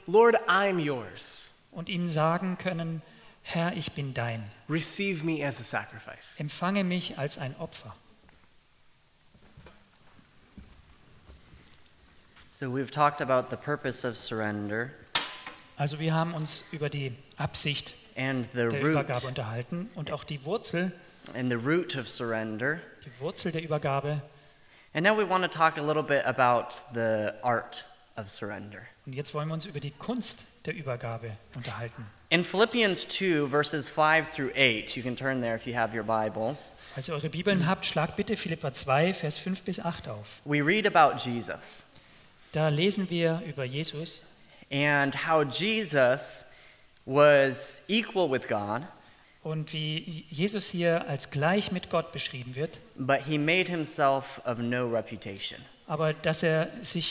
Lord, I'm yours. Und ihm sagen können, Herr, ich bin dein. Receive me as a sacrifice. Empfange mich als ein Opfer. So we've talked about the purpose of surrender Also wir haben uns über die Absicht and the der root Übergabe unterhalten und auch die Wurzel of surrender. der Übergabe. And now we want to talk a little bit about the art of surrender. Und jetzt wollen wir uns über die Kunst der Übergabe unterhalten. In Philippians 2 verses 5 through 8, you can turn there if you have your Bibles. Falls ihr eure Bibeln habt, schlagt bitte Philipper 2, Vers 5 bis 8 auf. We read about Jesus Da lesen wir über Jesus and how Jesus was equal with God, und wie Jesus hier als gleich mit Gott beschrieben wird, but he made himself of no reputation. aber dass er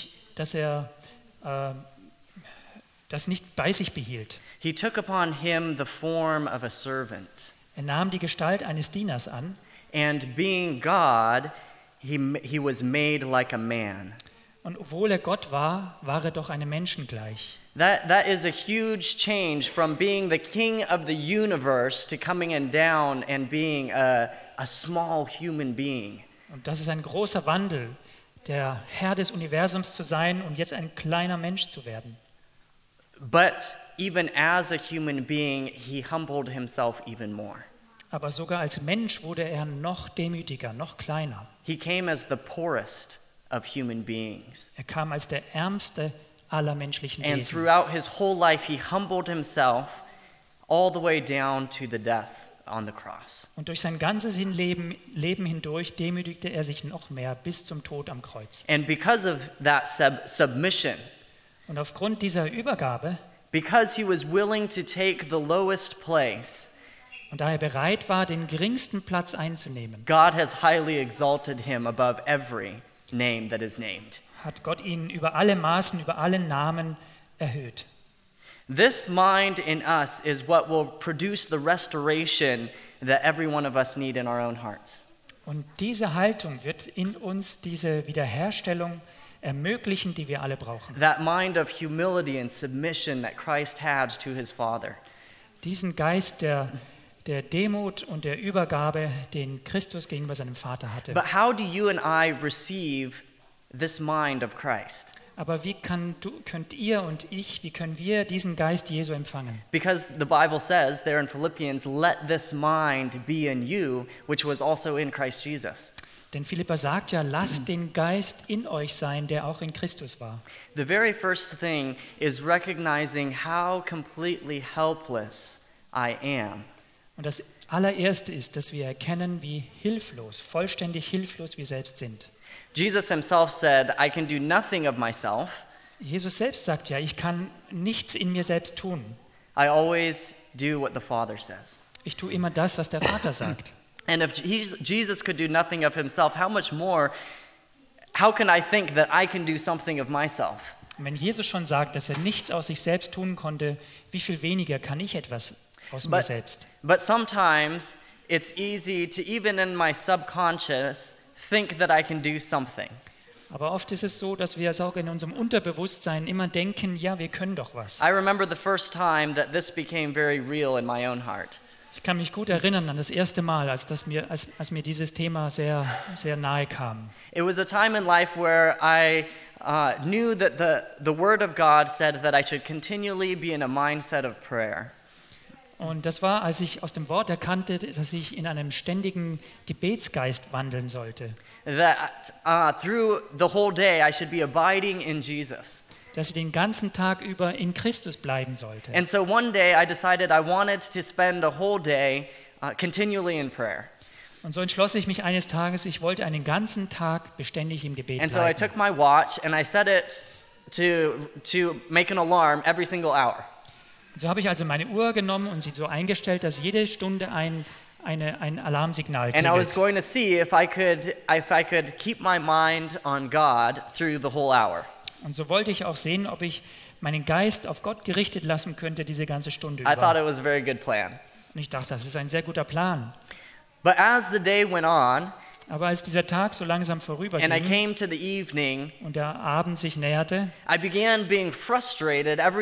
das nicht bei sich behielt. He took upon him the form of a servant, Er nahm die Gestalt eines Dieners an and being God, he was made like a man. und obwohl er Gott war, war er doch einem Menschen gleich. That is a huge change from being the king of the universe to coming and down and being a small human being. Und das ist ein großer Wandel, der Herr des Universums zu sein und jetzt ein kleiner Mensch zu werden. But even as a human being, he humbled himself even more. Aber sogar als Mensch wurde er noch demütiger, noch kleiner. He came as the poorest of human beings. Er kam als der ärmste aller menschlichen And Wesen. throughout his whole life, he humbled himself all the way down to the death on the cross. Und durch sein ganzes Leben hindurch demütigte er sich noch mehr bis zum Tod am Kreuz. And because of that submission, Und aufgrund dieser Übergabe because he was willing to take the lowest place, und da er bereit war, den geringsten Platz einzunehmen, God has highly exalted him above every name that is named. hat Gott ihn über alle Maßen, über alle Namen erhöht. This mind in us is what will produce the restoration that every one of us need in our own hearts. Und diese Haltung wird in uns diese Wiederherstellung ermöglichen, die wir alle brauchen. That mind of humility and submission that Christ had to his Father. Diesen Geist der Demut und der Übergabe, den Christus gegenüber seinem Vater hatte. But how do you and I receive this mind of Christ? Aber wie können wir diesen Geist Jesu empfangen? Because the Bible says there in Philippians, let this mind be in you, which was also in Christ Jesus. Denn Philipper sagt ja, lasst den Geist in euch sein, der auch in Christus war. The very first thing is recognizing how completely helpless I am. Und das allererste ist, dass wir erkennen, wie hilflos, vollständig hilflos wir selbst sind. Jesus himself said, I can do nothing of myself. Jesus selbst sagt ja, ich kann nichts in mir selbst tun. I always do what the Father says. Ich tue immer das, was der Vater sagt. And if Jesus could do nothing of himself, how much more, how can I think that I can do something of myself? Und wenn Jesus schon sagt, dass er nichts aus sich selbst tun konnte, wie viel weniger kann ich etwas aus mir selbst? But sometimes it's easy to, even in my subconscious, think that I can do something. Aber oft ist es so, dass wir es auch in unserem Unterbewusstsein immer denken, ja, wir können doch was. I remember the first time that this became very real in my own heart. Ich kann mich gut erinnern an das erste Mal, als mir dieses Thema sehr, sehr nahe kam. It was a time in life where I knew that the Word of God said that I should continually be in a mindset of prayer. Und das war, als ich aus dem Wort erkannte, dass ich in einem ständigen Gebetsgeist wandeln sollte. That through the whole day I should be abiding in Jesus. Dass ich den ganzen Tag über in Christus bleiben sollte. And so one day I decided I wanted to spend a whole day continually in prayer. Und so entschloss ich mich eines Tages, ich wollte einen ganzen Tag beständig im Gebet And so I bleiben. took my watch and I set it to make an alarm every single hour. So habe ich also meine Uhr genommen und sie so eingestellt, dass jede Stunde ein Alarmsignal And I was klingelt. going to see if I could keep my mind on God through the whole hour. Und so wollte ich auch sehen, ob ich meinen Geist auf Gott gerichtet lassen könnte, diese ganze Stunde I thought über. it was a very good plan. Und ich dachte, das ist ein sehr guter Plan. But as the day went on Aber als dieser Tag so langsam and I vorüberging came to the evening, und der Abend sich näherte, I began being frustrated every